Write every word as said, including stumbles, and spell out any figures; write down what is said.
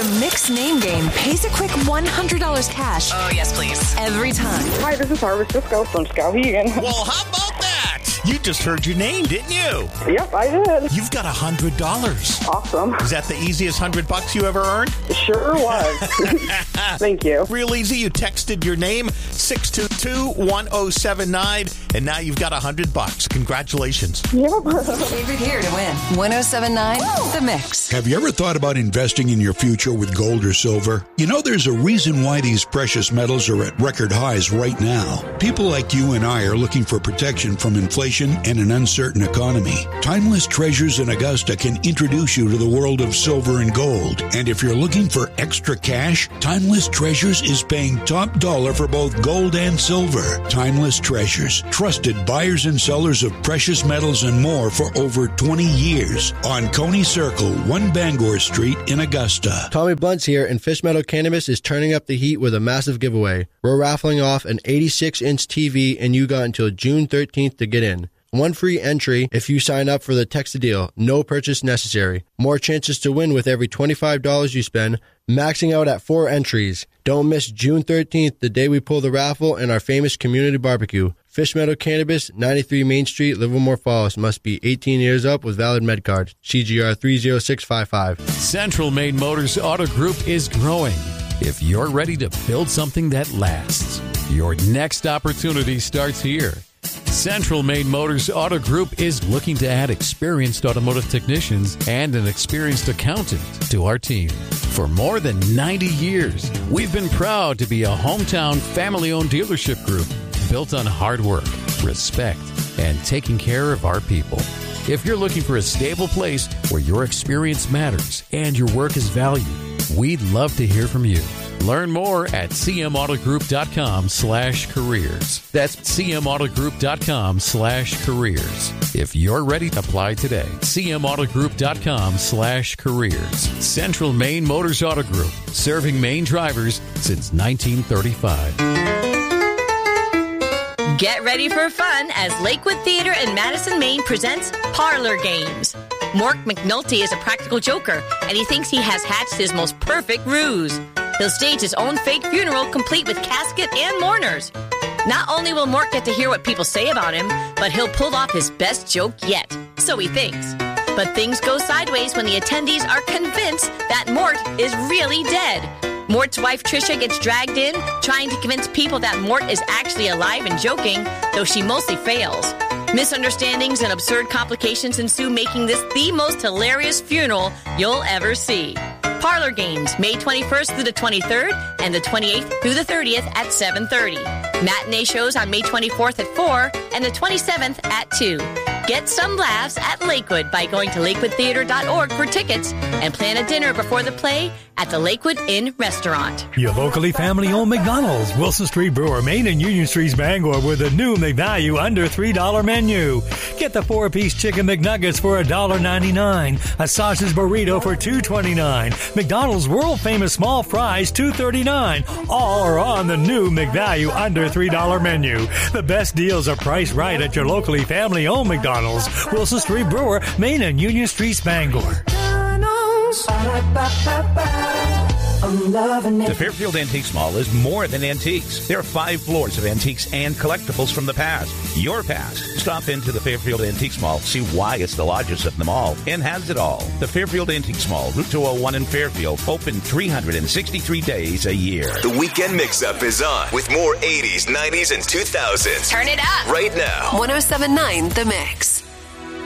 The Mix name game pays a quick one hundred dollars cash. Oh, yes, please. Every time. Hi, this is Harvey Cisco from Skowhegan. Well, how about that? You just heard your name, didn't you? Yep, I did. You've got one hundred dollars. Awesome. Is that the easiest one hundred bucks you ever earned? It sure was. Thank you. Real easy. You texted your name, six two two, one oh seven nine, and now you've got one hundred bucks. Congratulations. Yep. Favorite here to win. one oh seven nine, The Mix. Have you ever thought about investing in your future with gold or silver? You know, there's a reason why these precious metals are at record highs right now. People like you and I are looking for protection from inflation and an uncertain economy. Timeless Treasures in Augusta can introduce you to the world of silver and gold. And if you're looking for extra cash, Timeless Treasures is paying top dollar for both gold and silver. Timeless Treasures, trusted buyers and sellers of precious metals and more for over twenty years. On Coney Circle, one Bangor Street in Augusta. Tommy Blunt's here, and Fish Metal Cannabis is turning up the heat with a massive giveaway. We're raffling off an eighty-six inch T V, and you got until June thirteenth to get in. One free entry if you sign up for the Text-a-Deal. No purchase necessary. More chances to win with every twenty-five dollars you spend, maxing out at four entries. Don't miss June thirteenth, the day we pull the raffle, and our famous community barbecue. Fish Meadow Cannabis, ninety-three Main Street, Livermore Falls. Must be eighteen years up with valid med card. C G R three oh six five five. Central Maine Motors Auto Group is growing. If you're ready to build something that lasts, your next opportunity starts here. Central Maine Motors Auto Group is looking to add experienced automotive technicians and an experienced accountant to our team. For more than ninety years, we've been proud to be a hometown family-owned dealership group built on hard work, respect, and taking care of our people. If you're looking for a stable place where your experience matters and your work is valued, we'd love to hear from you. Learn more at cmautogroup.com slash careers. That's cmautogroup.com slash careers. If you're ready, apply today. cmautogroup.com slash careers. Central Maine Motors Auto Group, serving Maine drivers since nineteen thirty-five. Get ready for fun as Lakewood Theater in Madison, Maine presents Parlor Games. Mork McNulty is a practical joker, and he thinks he has hatched his most perfect ruse. He'll stage his own fake funeral complete with casket and mourners. Not only will Mort get to hear what people say about him, but he'll pull off his best joke yet. So he thinks. But things go sideways when the attendees are convinced that Mort is really dead. Mort's wife Tricia gets dragged in, trying to convince people that Mort is actually alive and joking, though she mostly fails. Misunderstandings and absurd complications ensue, making this the most hilarious funeral you'll ever see. Parlor Games, May twenty-first through the twenty-third and the twenty-eighth through the thirtieth at seven thirty. Matinee shows on May twenty-fourth at four and the twenty-seventh at two. Get some laughs at Lakewood by going to lakewood theater dot org for tickets and plan a dinner before the play at the Lakewood Inn Restaurant. Your locally family-owned McDonald's, Wilson Street Brewer, Main and Union Streets, Bangor, with a new McValue under three dollars menu. Get the four-piece chicken McNuggets for one dollar ninety-nine, a sausage burrito for two twenty-nine, McDonald's world-famous small fries two thirty-nine. All are on the new McValue under three dollars menu. The best deals are priced right at your locally family-owned McDonald's. Wilson Street Brewer, Main and Union Streets, Bangor. The Fairfield Antiques Mall is more than antiques. There are five floors of antiques and collectibles from the past. Your past. Stop into the Fairfield Antiques Mall, see why it's the largest of them all, and has it all. The Fairfield Antiques Mall, Route two oh one in Fairfield, open three hundred sixty-three days a year. The Weekend Mix-Up is on with more eighties, nineties, and two thousands. Turn it up right now. one oh seven point nine The Mix.